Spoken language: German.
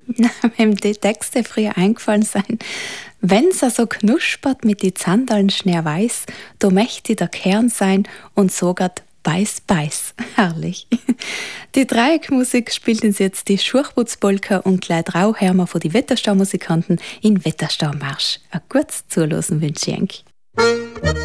Wenn die Texte früher eingefallen sind. Wenn's so knuspert mit die Zandeln schnell weiß, da möchte der Kern sein und sogert Beiß, Beiß. Herrlich. Die Dreieckmusik spielt uns jetzt die Schurchputzpolka und gleich drauf hören wir von die Wetterstau-Musikanten in Wetterstau-Marsch. Ein gutes Zuhören wünsche ich euch.